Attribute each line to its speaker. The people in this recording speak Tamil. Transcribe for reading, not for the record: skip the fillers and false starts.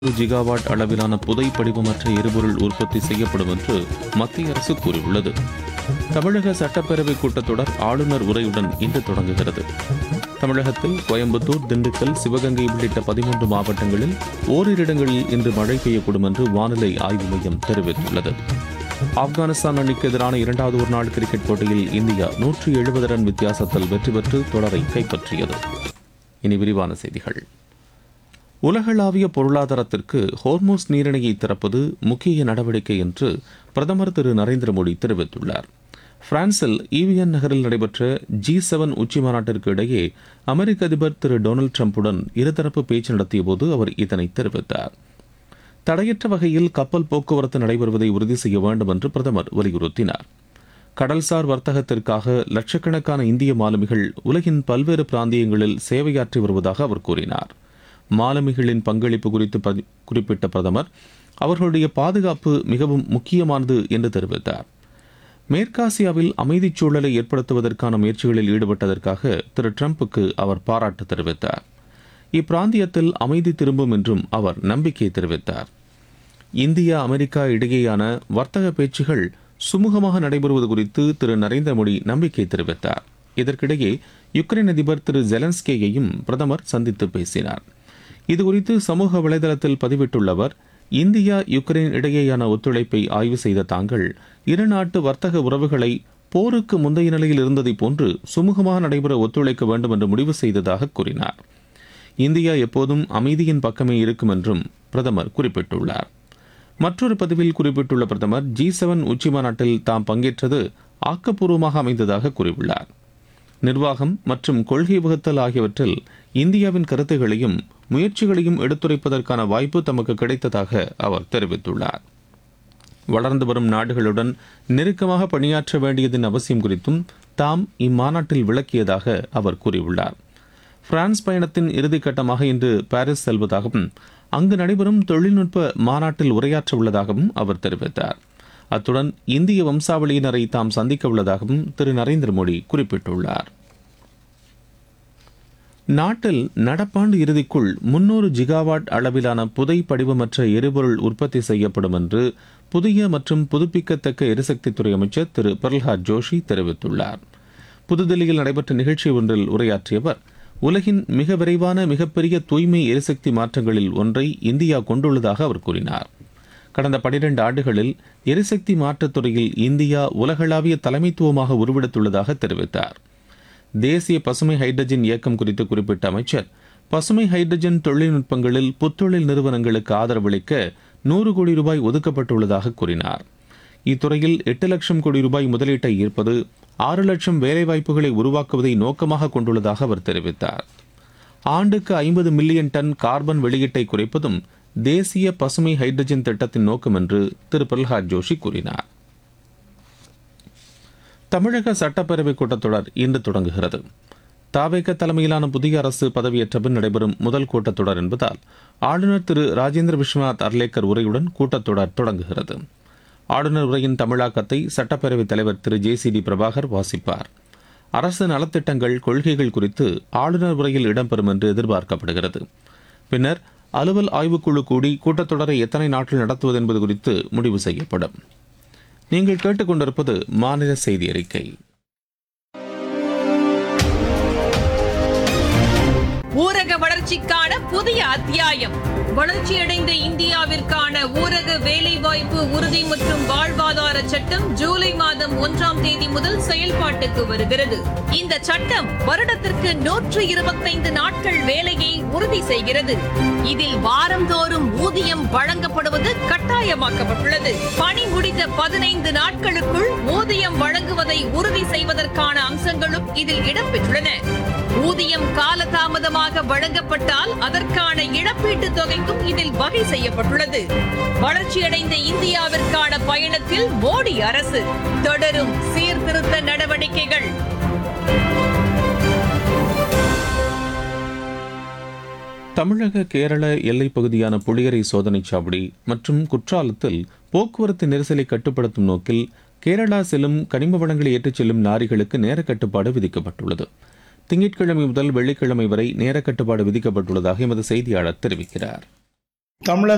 Speaker 1: ஜிகாவாட் அளவிலான புதை படிவமற்ற எரிபொருள் உற்பத்தி செய்யப்படும் என்று மத்திய அரசு கூறியுள்ளது. தமிழக சட்டப்பேரவை கூட்டத்தொடர் ஆளுநர் உரையுடன் இன்று தொடங்குகிறது. தமிழகத்தில் கோயம்புத்தூர், திண்டுக்கல், சிவகங்கை உள்ளிட்ட 13 மாவட்டங்களில் ஓரிரு இடங்களில் இன்று மழை பெய்யக்கூடும் என்று வானிலை ஆய்வு மையம் தெரிவித்துள்ளது. ஆப்கானிஸ்தான் அணிக்கு எதிரான இரண்டாவது ஒருநாள் கிரிக்கெட் போட்டியில் இந்தியா 170 ரன் வித்தியாசத்தில் வெற்றி பெற்று தொடரை கைப்பற்றியது. இனி விரிவான செய்திகள். உலகளாவிய பொருளாதாரத்திற்கு ஹோர்மோஸ் நீரிணையை திறப்பது முக்கிய நடவடிக்கை என்று பிரதமர் திரு நரேந்திர மோடி தெரிவித்துள்ளார். பிரான்சில் ஈவியன் நகரில் நடைபெற்ற G7 உச்சிமாநாட்டிற்கு இடையே அமெரிக்க அதிபர் திரு டொனால்டு டிரம்புடன் இருதரப்பு பேச்சு நடத்தியபோது அவர் இதனை தெரிவித்தார். தடையற்ற வகையில் கப்பல் போக்குவரத்து நடைபெறுவதை உறுதி செய்ய வேண்டும் என்று பிரதமர் வலியுறுத்தினார். கடல்சார் வர்த்தகத்திற்காக லட்சக்கணக்கான இந்திய மாலுமிகள் உலகின் பல்வேறு பிராந்தியங்களில் சேவையாற்றி வருவதாக அவர் கூறினார். மாலுமிகளின் பங்களிப்பு குறித்து குறிப்பிட்ட பிரதமர் அவர்களுடைய பாதுகாப்பு மிகவும் முக்கியமானது என்று தெரிவித்தார். மேற்காசியாவில் அமைதிச் சூழலை ஏற்படுத்துவதற்கான முயற்சிகளில் ஈடுபட்டதற்காக திரு டிரம்புக்கு அவர் பாராட்டு தெரிவித்தார். இப்பிராந்தியத்தில் அமைதி திரும்பும் என்றும் அவர் நம்பிக்கை தெரிவித்தார். இந்தியா அமெரிக்கா இடையேயான வர்த்தக பேச்சுகள் சுமூகமாக நடைபெறுவது குறித்து திரு நரேந்திர மோடி நம்பிக்கை தெரிவித்தார். இதற்கிடையே யுக்ரைன் அதிபர் திரு ஜெலன்ஸ்கேயையும் பிரதமர் சந்தித்து பேசினார். இதுகுறித்து சமூக வலைதளத்தில் பதிவிட்டுள்ள அவர், இந்தியா யுக்ரைன் இடையேயான ஒத்துழைப்பை ஆய்வு செய்த தாங்கள் இரு நாட்டு வர்த்தக உறவுகளை போருக்கு முந்தைய நிலையில் இருந்ததை போன்று சுமூகமாக நடைபெற ஒத்துழைக்க வேண்டும் என்று முடிவு செய்ததாக கூறினார். இந்தியா எப்போதும் அமைதியின் பக்கமே இருக்கும் என்றும் பிரதமர் குறிப்பிட்டுள்ளார். மற்றொரு பதிவில் குறிப்பிட்டுள்ள பிரதமர் G7 உச்சிமாநாட்டில் தாம் பங்கேற்றது ஆக்கப்பூர்வமாக அமைந்ததாக கூறியுள்ளார். நிர்வாகம் மற்றும் கொள்கை வகுத்தல் ஆகியவற்றில் இந்தியாவின் கருத்துகளையும் முயற்சிகளையும் எடுத்துரைப்பதற்கான வாய்ப்பு தமக்கு கிடைத்ததாக அவர் தெரிவித்துள்ளார். வளர்ந்து வரும் நாடுகளுடன் நெருக்கமாக பணியாற்ற வேண்டியதன் அவசியம் குறித்தும் தாம் இம்மாநாட்டில் விளக்கியதாக அவர் கூறியுள்ளார். பிரான்ஸ் பயணத்தின் இறுதிக்கட்டமாக இன்று பாரிஸ் செல்வதாகவும் அங்கு நடைபெறும் தொழில்நுட்ப மாநாட்டில் உரையாற்ற உள்ளதாகவும் அவர் தெரிவித்தார். அத்துடன் இந்திய வம்சாவளியினரை தாம் சந்திக்க உள்ளதாகவும் திரு நரேந்திர மோடி குறிப்பிட்டுள்ளார். நாட்டில் நடப்பாண்டு இறுதிக்குள் 300 ஜிகாவாட் அளவிலான புதை படிவமற்ற எரிபொருள் உற்பத்தி செய்யப்படும் என்று புதிய மற்றும் புதுப்பிக்கத்தக்க எரிசக்தித்துறை அமைச்சர் திரு பிரல்ஹாத் ஜோஷி தெரிவித்துள்ளார். புதுதில்லியில் நடைபெற்ற நிகழ்ச்சி ஒன்றில் உரையாற்றிய அவர், உலகின் மிக விரைவான மிகப்பெரிய தூய்மை எரிசக்தி மாற்றங்களில் ஒன்றை இந்தியா கொண்டுள்ளதாக அவர் கூறினார். கடந்த 12 ஆண்டுகளில் எரிசக்தி மாற்றத் துறையில் இந்தியா உலகளாவிய தலைமைத்துவமாக உருவெடுத்துள்ளதாக தெரிவித்தார். தேசிய பசுமை ஹைட்ரஜன் இயக்கம் குறித்து குறிப்பிட்ட அமைச்சர், பசுமை ஹைட்ரஜன் தொழில்நுட்பங்களில் புத்தொழில் நிறுவனங்களுக்கு ஆதரவளிக்க 100 கோடி ரூபாய் ஒதுக்கப்பட்டுள்ளதாக கூறினார். இத்துறையில் 8 லட்சம் கோடி ரூபாய் முதலீட்டை ஈர்ப்பது 6 லட்சம் வேலைவாய்ப்புகளை உருவாக்குவதை நோக்கமாக கொண்டுள்ளதாக அவர் தெரிவித்தார். ஆண்டுக்கு 50 மில்லியன் டன் கார்பன் வெளியீட்டை குறைப்பதும் தேசிய பசுமை ஹைட்ரஜன் திட்டத்தின் நோக்கம் என்று திரு பிரல்ஹாத் ஜோஷி கூறினார். தமிழக சட்டப்பேரவை கூட்டத்தொடர் இன்று தொடங்குகிறது. தாவேக தலைமையிலான புதிய அரசு பதவியேற்ற பின் நடைபெறும் முதல் கூட்டத்தொடர் என்பதால் ஆளுநர் திரு ராஜேந்திர விஸ்வநாத் அர்லேக்கர் உரையுடன் கூட்டத்தொடர் தொடங்குகிறது. ஆளுநர் உரையின் தமிழாக்கத்தை சட்டப்பேரவைத் தலைவர் திரு JCD பிரபாகர் வாசிப்பார். அரசு நலத்திட்டங்கள், கொள்கைகள் குறித்து ஆளுநர் உரையில் இடம்பெறும் என்று எதிர்பார்க்கப்படுகிறது. பின்னர் அலுவல் ஆய்வுக்குழு கூடி கூட்டத்தொடரை எத்தனை நாட்கள் நடத்துவது என்பது குறித்து முடிவு செய்யப்படும். நீங்கள் கேட்டுக்கொண்டிருப்பது மாநில செய்தி அறிக்கை.
Speaker 2: ஊரக வளர்ச்சிக்கான புதிய அத்தியாயம். வளர்ச்சியடைந்த இந்தியாவிற்கான ஊரக வேலைவாய்ப்பு உறுதி மற்றும் வாழ்வாதார சட்டம் ஜூலை மாதம் 1ஆம் தேதி முதல் செயல்பாட்டுக்கு வருகிறது. இந்த சட்டம் வருடத்திற்கு 125 நாட்கள் வேலையை உறுதி செய்கிறது. இதில் வாரந்தோறும் ஊதியம் வழங்கப்படுவது கட்டாயமாக்கப்பட்டுள்ளது. பணி முடிந்த 15 நாட்களுக்குள் ஊதியம் வழங்குவதை உறுதி செய்வதற்கான அம்சங்களும் இதில் இடம்பெற்றுள்ளன. ஊதியம் காலதாமதமாக வழங்கப்பட்டால் அதற்கான இழப்பீட்டுத் தொகைக்கும் இதில் வகை செய்யப்பட்டுள்ளது. வளர்ச்சியடைந்த இந்தியாவிற்கான பயணத்தில் மோடி அரசு தொடரும் சீர்திருத்த நடவடிக்கைகள்.
Speaker 1: தமிழக கேரள எல்லைப் பகுதியான புளியரை சோதனைச் சாவடி மற்றும் குற்றாலத்தில் போக்குவரத்து நெரிசலை கட்டுப்படுத்தும் நோக்கில் கேரளா செல்லும் கனிம வளங்களை ஏற்றிச் செல்லும் லாரிகளுக்கு நேர கட்டுப்பாடு விதிக்கப்பட்டுள்ளது. திங்கட்கிழமை முதல் வெள்ளிக்கிழமை வரை நேர கட்டுப்பாடு விதிக்கப்பட்டுள்ளதாக எமது செய்தியாளர் தெரிவிக்கிறார்.
Speaker 3: தமிழக